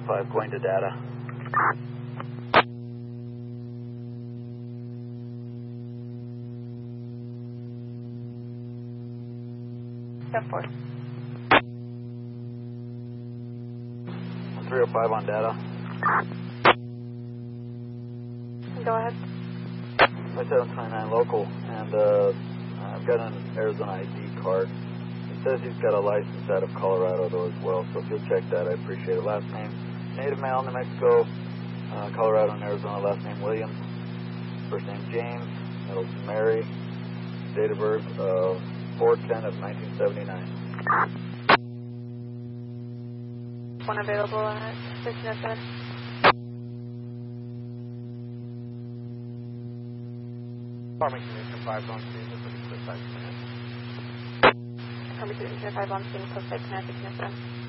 305 going to data. 4. 305 on data. Go ahead. 5729 local, and I've got an Arizona ID card. It says he's got a license out of Colorado though as well, so if you'll check that, I appreciate it. Last name, native male, New Mexico, Colorado and Arizona, last name Williams, first name James, middle name Mary, date of birth of 4/10 of 1979. One available at 607. Farmington Nation 5 on scene, this is 5 minutes. Farmington Nation 5 on scene, close by Connecticut.